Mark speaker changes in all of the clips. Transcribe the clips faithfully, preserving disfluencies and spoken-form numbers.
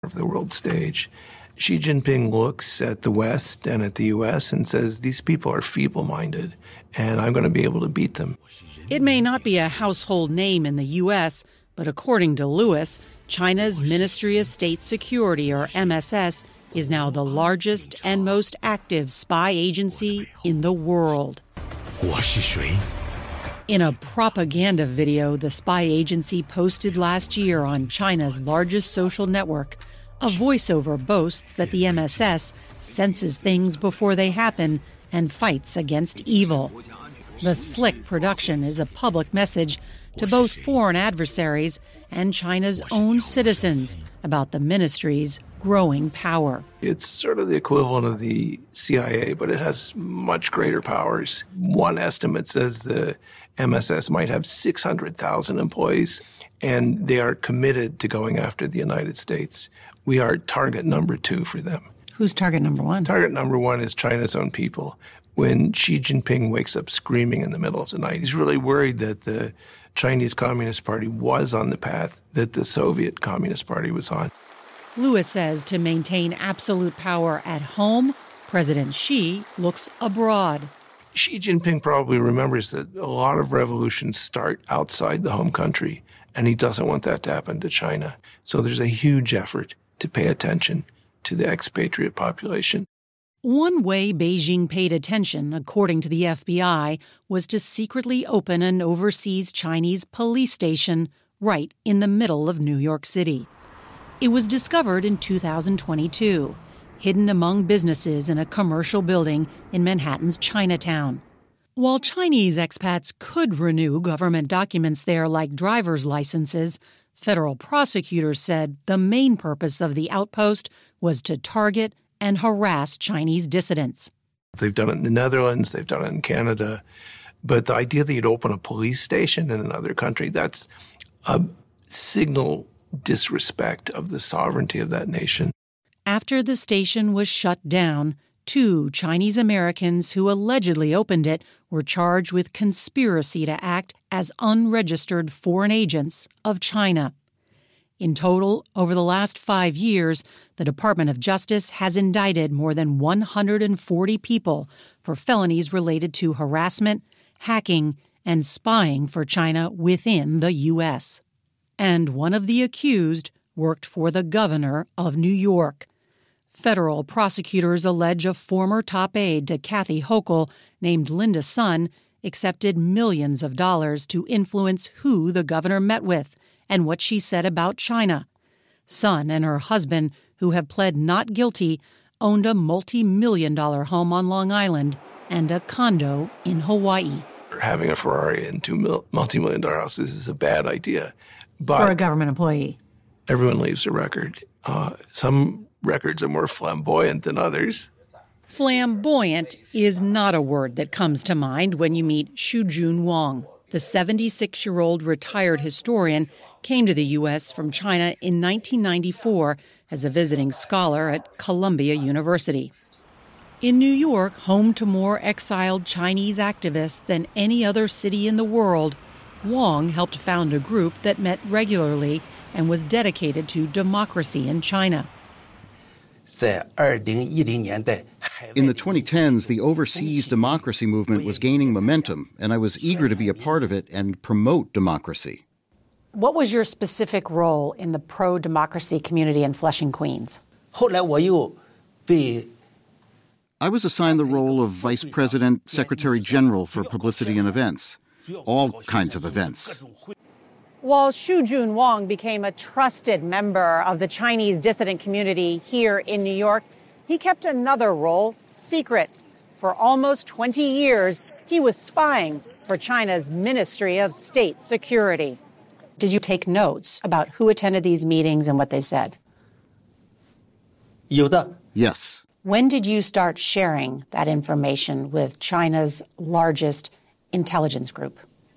Speaker 1: of the world stage. Xi Jinping looks at the West and at the U S and says, these people are feeble-minded, and I'm going to be able to beat them.
Speaker 2: It may not be a household name in the U S, but according to Lewis, China's Ministry of State Security, or M S S, is now the largest and most active spy agency in the world. In a propaganda video the spy agency posted last year on China's largest social network, a voiceover boasts that the M S S senses things before they happen and fights against evil. The slick production is a public message to both foreign adversaries and China's own citizens about the ministry's growing power.
Speaker 1: It's sort of the equivalent of the C I A, but it has much greater powers. One estimate says the M S S might have six hundred thousand employees, and they are committed to going after the United States. We are target number two for them.
Speaker 2: Who's target number one?
Speaker 1: Target number one is China's own people. When Xi Jinping wakes up screaming in the middle of the night, he's really worried that the Chinese Communist Party was on the path that the Soviet Communist Party was on.
Speaker 2: Lewis says to maintain absolute power at home, President Xi looks abroad.
Speaker 1: Xi Jinping probably remembers that a lot of revolutions start outside the home country, and he doesn't want that to happen to China. So there's a huge effort to pay attention to the expatriate population.
Speaker 2: One way Beijing paid attention, according to the F B I, was to secretly open an overseas Chinese police station right in the middle of New York City. It was discovered in two thousand twenty-two, hidden among businesses in a commercial building in Manhattan's Chinatown. While Chinese expats could renew government documents there like driver's licenses, federal prosecutors said the main purpose of the outpost was to target and harass Chinese dissidents.
Speaker 1: They've done it in the Netherlands, they've done it in Canada, but the idea that you'd open a police station in another country, that's a signal disrespect of the sovereignty of that nation.
Speaker 2: After the station was shut down, two Chinese Americans who allegedly opened it were charged with conspiracy to act as unregistered foreign agents of China. In total, over the last five years, the Department of Justice has indicted more than one hundred forty people for felonies related to harassment, hacking, and spying for China within the U S. And one of the accused worked for the governor of New York. Federal prosecutors allege a former top aide to Kathy Hochul named Linda Sun accepted millions of dollars to influence who the governor met with and what she said about China. Sun and her husband, who have pled not guilty, owned a multi-million dollar home on Long Island and a condo in Hawaii.
Speaker 1: Having a Ferrari and two multi-million dollar houses is a bad idea. But
Speaker 2: for a government employee.
Speaker 1: Everyone leaves a record. Uh, some records are more flamboyant than others.
Speaker 2: Flamboyant is not a word that comes to mind when you meet Shujun Wang. The seventy-six-year-old retired historian came to the U S from China in nineteen ninety-four as a visiting scholar at Columbia University. In New York, home to more exiled Chinese activists than any other city in the world, Wang helped found a group that met regularly and was dedicated to democracy in China.
Speaker 3: In the twenty tens, the overseas democracy movement was gaining momentum, and I was eager to be a part of it and promote democracy.
Speaker 2: What was your specific role in the pro-democracy community in Flushing, Queens?
Speaker 3: I was assigned the role of Vice President, Secretary General for Publicity and Events. All kinds of events.
Speaker 2: While Shujun Wang became a trusted member of the Chinese dissident community here in New York, he kept another role secret. For almost twenty years, he was spying for China's Ministry of State Security. Did you take notes about who attended these meetings and what they said?
Speaker 3: Yes.
Speaker 2: When did you start sharing that information with China's largest intelligence group?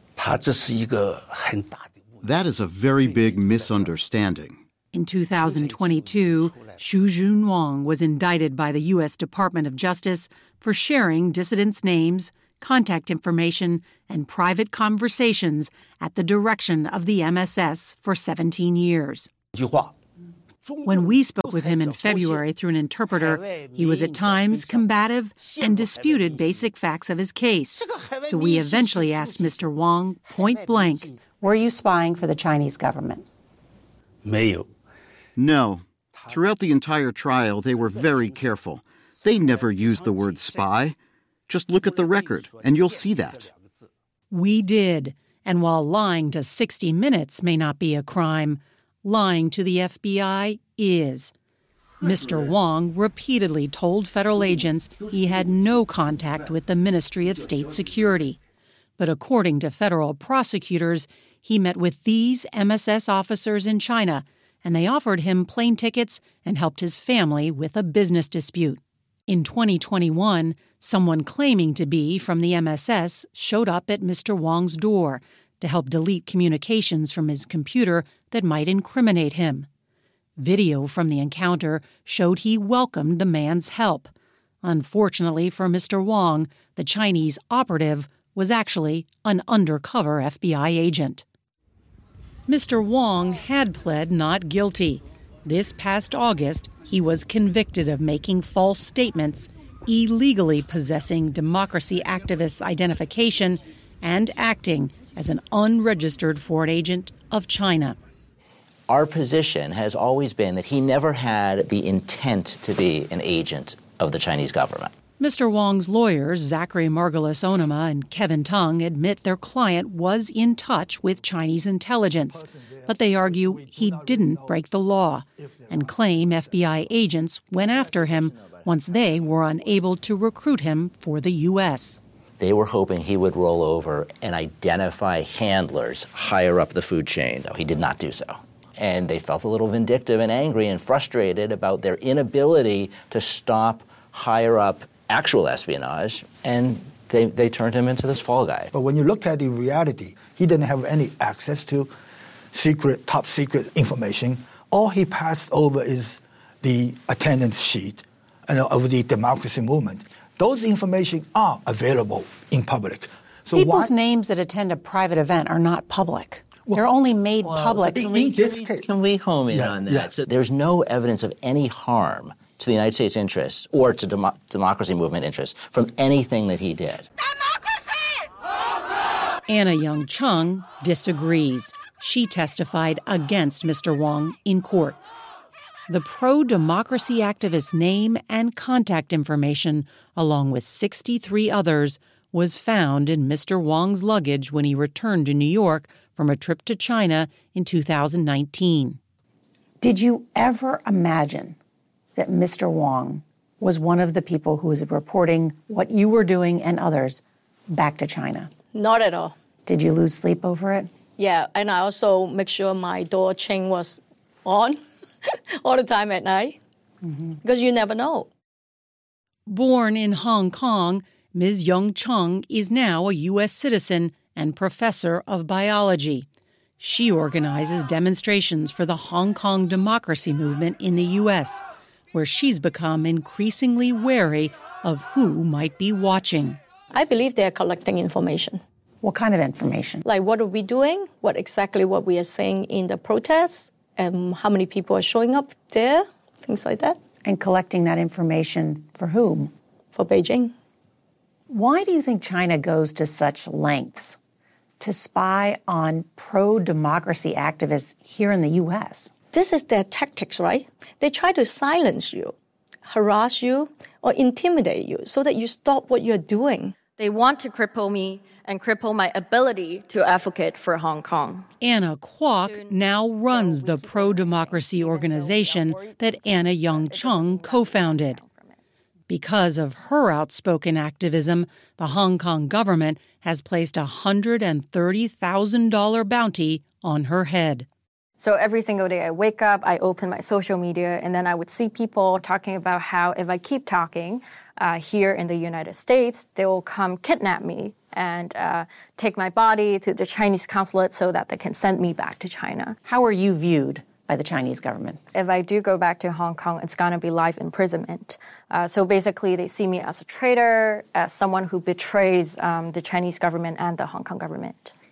Speaker 3: That is a very big misunderstanding.
Speaker 2: In two thousand twenty-two, Shujun Wang was indicted by the U S Department of Justice for sharing dissidents' names, contact information, and private conversations at the direction of the M S S for seventeen years. When we spoke with him in February through an interpreter, he was at times combative and disputed basic facts of his case. So we eventually asked Mister Wang point blank, "Were you spying for the Chinese government?"
Speaker 3: No. Throughout the entire trial, they were very careful. They never used the word spy. Just look at the record, and you'll see that.
Speaker 2: We did. And while lying to sixty minutes may not be a crime, lying to the F B I is. Mister Wang repeatedly told federal agents he had no contact with the Ministry of State Security. But according to federal prosecutors, he met with these M S S officers in China, and they offered him plane tickets and helped his family with a business dispute. In twenty twenty-one, someone claiming to be from the M S S showed up at Mister Wang's door to help delete communications from his computer that might incriminate him. Video from the encounter showed he welcomed the man's help. Unfortunately for Mister Wang, the Chinese operative was actually an undercover F B I agent. Mister Wang had pled not guilty. This past August, he was convicted of making false statements, illegally possessing democracy activists' identification, and acting as an unregistered foreign agent of China.
Speaker 4: Our position has always been that he never had the intent to be an agent of the Chinese government.
Speaker 2: Mister Wang's lawyers, Zachary Margulis Onama and Kevin Tung, admit their client was in touch with Chinese intelligence, but they argue he didn't break the law and claim F B I agents went after him once they were unable to recruit him for the U S.
Speaker 4: They were hoping he would roll over and identify handlers higher up the food chain. He did not do so. And they felt a little vindictive and angry and frustrated about their inability to stop higher up actual espionage, and they, they turned him into this fall guy.
Speaker 5: But when you look at the reality, he didn't have any access to secret, top secret information. All he passed over is the attendance sheet of the democracy movement. Those information are available in public. So
Speaker 2: People's
Speaker 5: why,
Speaker 2: names that attend a private event are not public. Well, They're only made well, public.
Speaker 4: So can, we, can, we, can we home in
Speaker 5: yeah,
Speaker 4: on that?
Speaker 5: Yeah.
Speaker 4: So there's no evidence of any harm to the United States interests or to demo- democracy movement interests from anything that he did.
Speaker 2: Democracy! Anna Young Chung disagrees. She testified against Mister Wang in court. The pro-democracy activist's name and contact information, along with sixty-three others, was found in Mister Wang's luggage when he returned to New York from a trip to China in two thousand nineteen. Did you ever imagine that Mister Wang was one of the people who was reporting what you were doing and others back to China?
Speaker 6: Not at all.
Speaker 2: Did you lose sleep over it?
Speaker 6: Yeah, and I also make sure my door chain was on all the time at night, mm-hmm. because you never know.
Speaker 2: Born in Hong Kong, Miz Young Chung is now a U S citizen and professor of biology. She organizes demonstrations for the Hong Kong democracy movement in the U S, where she's become increasingly wary of who might be watching.
Speaker 6: I believe they're collecting information.
Speaker 2: What kind of information?
Speaker 6: Like, what are we doing? What exactly what we are saying in the protests? And how many people are showing up there? Things like that.
Speaker 2: And collecting that information for whom?
Speaker 6: For Beijing.
Speaker 2: Why do you think China goes to such lengths to spy on pro-democracy activists here in the U S?
Speaker 6: This is their tactics, right? They try to silence you, harass you, or intimidate you so that you stop what you're doing.
Speaker 7: They want to cripple me and cripple my ability to advocate for Hong Kong.
Speaker 2: Anna Kwok now runs the pro-democracy organization that Anna Young Chung co-founded. Because of her outspoken activism, the Hong Kong government has placed a one hundred thirty thousand dollars bounty on her head.
Speaker 7: So every single day I wake up, I open my social media, and then I would see people talking about how if I keep talking uh, here in the United States, they will come kidnap me and uh, take my body to the Chinese consulate so that they can send me back to China.
Speaker 2: How are you viewed by the Chinese government?
Speaker 7: If I do go back to Hong Kong, it's going to be life imprisonment. Uh, so basically, they see me as a traitor, as someone who betrays um, the Chinese government and the Hong Kong government.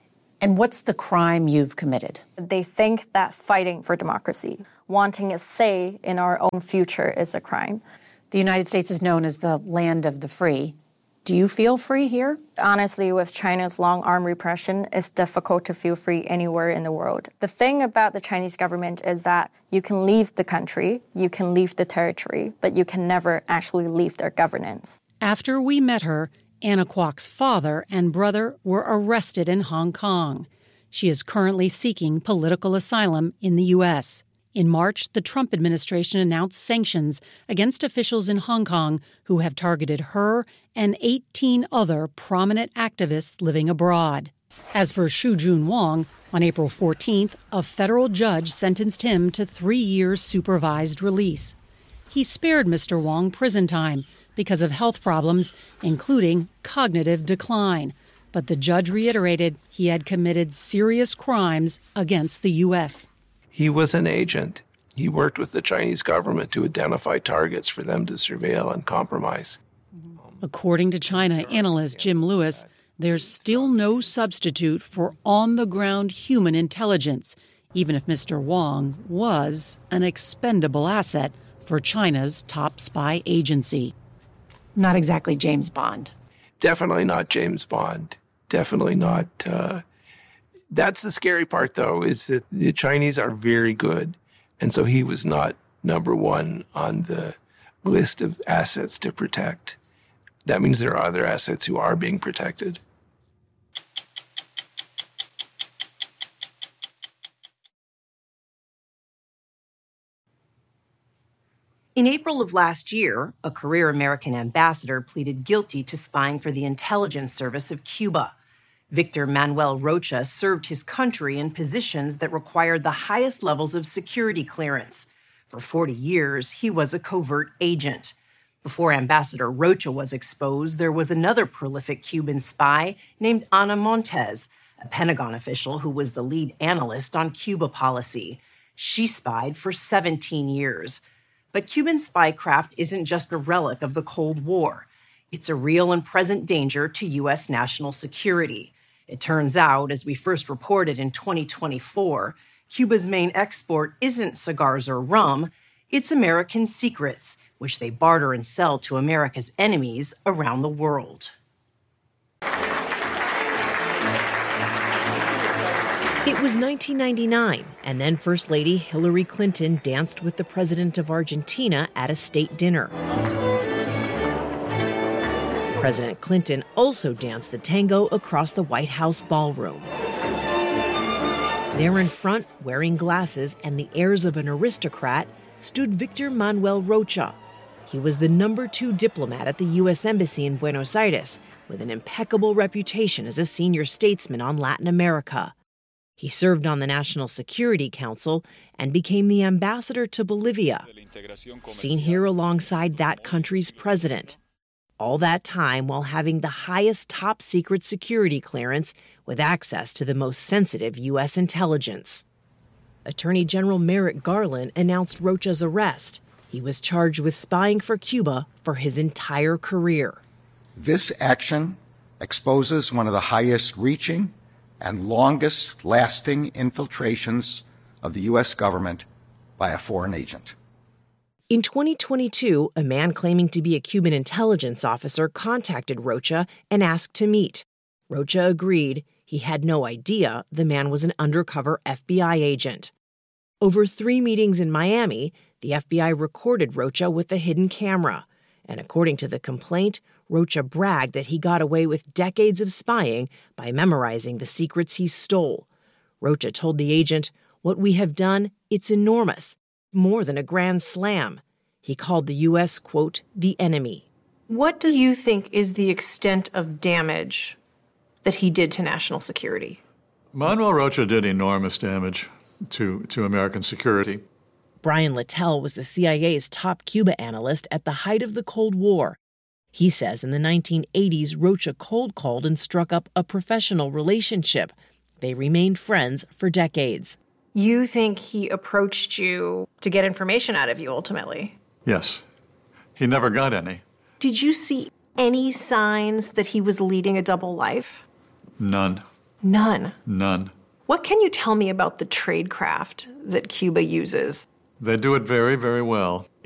Speaker 2: And what's the crime you've committed?
Speaker 7: They think that fighting for democracy, wanting a say in our own future, is a crime.
Speaker 2: The United States is known as the land of the free. Do you feel free here?
Speaker 7: Honestly, with China's long-arm repression, it's difficult to feel free anywhere in the world. The thing about the Chinese government is that you can leave the country, you can leave the territory, but you can never actually leave their governance.
Speaker 2: After we met her, Anna Kwok's father and brother were arrested in Hong Kong. She is currently seeking political asylum in the U S. In March, the Trump administration announced sanctions against officials in Hong Kong who have targeted her and eighteen other prominent activists living abroad. As for Xu Jun Wang, on April fourteenth, a federal judge sentenced him to three years supervised release. He spared Mister Wang prison time because of health problems, including cognitive decline. But the judge reiterated he had committed serious crimes against the U S.
Speaker 1: He was an agent. He worked with the Chinese government to identify targets for them to surveil and compromise.
Speaker 2: According to China analyst Jim Lewis, there's still no substitute for on-the-ground human intelligence, even if Mister Wang was an expendable asset for China's top spy agency. Not exactly James Bond.
Speaker 1: Definitely not James Bond. Definitely not. Uh, that's the scary part, though, is that the Chinese are very good. And so he was not number one on the list of assets to protect. That means there are other assets who are being protected.
Speaker 8: In April of last year, a career American ambassador pleaded guilty to spying for the intelligence service of Cuba. Victor Manuel Rocha served his country in positions that required the highest levels of security clearance. For forty years, he was a covert agent. Before Ambassador Rocha was exposed, there was another prolific Cuban spy named Ana Montes, a Pentagon official who was the lead analyst on Cuba policy. She spied for seventeen years. But Cuban spycraft isn't just a relic of the Cold War. It's a real and present danger to U S national security. It turns out, as we first reported in twenty twenty-four, Cuba's main export isn't cigars or rum, it's American secrets, which they barter and sell to America's enemies around the world. It was nineteen ninety-nine, and then First Lady Hillary Clinton danced with the president of Argentina at a state dinner. President Clinton also danced the tango across the White House ballroom. There in front, wearing glasses and the airs of an aristocrat, stood Victor Manuel Rocha. He was the number two diplomat at the U S Embassy in Buenos Aires, with an impeccable reputation as a senior statesman on Latin America. He served on the National Security Council and became the ambassador to Bolivia, seen here alongside that country's president. All that time while having the highest top-secret security clearance with access to the most sensitive U S intelligence. Attorney General Merrick Garland announced Rocha's arrest. He was charged with spying for Cuba for his entire career.
Speaker 9: This action exposes one of the highest-reaching and longest-lasting infiltrations of the U S government by a foreign agent.
Speaker 8: In twenty twenty-two, a man claiming to be a Cuban intelligence officer contacted Rocha and asked to meet. Rocha agreed. He had no idea the man was an undercover F B I agent. Over three meetings in Miami, the F B I recorded Rocha with a hidden camera. And according to the complaint, Rocha bragged that he got away with decades of spying by memorizing the secrets he stole. Rocha told the agent, "What we have done, it's enormous, more than a grand slam." He called the U S, quote, the enemy. What do you think is the extent of damage that he did to national security?
Speaker 10: Manuel Rocha did enormous damage to, to American security.
Speaker 8: Brian Littell was the C I A's top Cuba analyst at the height of the Cold War. He says in the nineteen eighties, Rocha cold-called and struck up a professional relationship. They remained friends for decades. You think he approached you to get information out of you, ultimately?
Speaker 10: Yes. He never got any.
Speaker 8: Did you see any signs that he was leading a double life?
Speaker 10: None.
Speaker 11: None?
Speaker 10: None.
Speaker 11: What can you tell me about the tradecraft that Cuba uses?
Speaker 10: They do it very, very well.